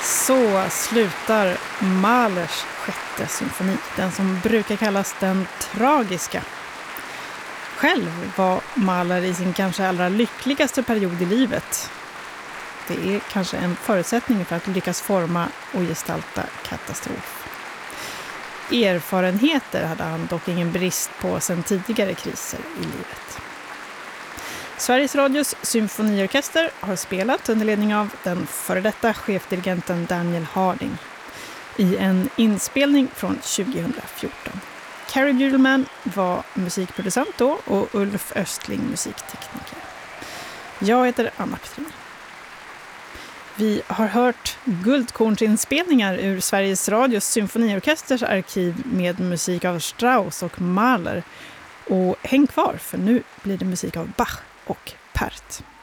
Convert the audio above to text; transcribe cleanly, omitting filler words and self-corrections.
Så slutar Mahlers sjätte symfoni, den som brukar kallas den tragiska. Själv var Mahler i sin kanske allra lyckligaste period i livet. Det är kanske en förutsättning för att lyckas forma och gestalta katastrof. Erfarenheter hade han dock ingen brist på sedan tidigare kriser i livet. Sveriges Radios symfoniorkester har spelat under ledning av den före detta chefdirigenten Daniel Harding i en inspelning från 2014. Carrie Budelman var musikproducent då och Ulf Östling musiktekniker. Jag heter Anna Petrin. Vi har hört guldkornsinspelningar ur Sveriges Radios symfoniorkesters arkiv med musik av Strauss och Mahler. Och häng kvar, för nu blir det musik av Bach och Pärt.